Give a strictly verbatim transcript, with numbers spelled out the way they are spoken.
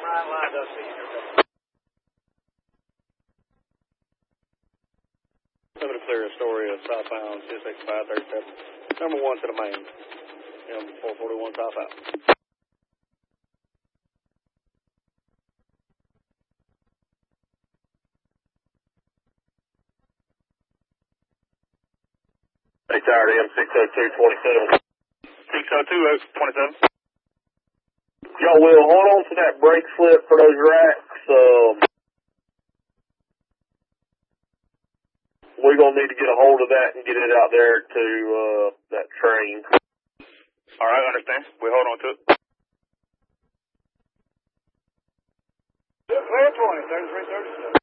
Somebody clear a story of southbound six six five thirty-seven. Number one to the main. M four forty-one southbound. Hey, tired M six oh two twenty-seven. six oh two twenty-seven. Y'all will hold on to that brake slip for those racks. Um, we're going to need to get a hold of that and get it out there to uh, that train. All right, understand. We hold on to it. Clear twenty, thirty-three thirty-seven.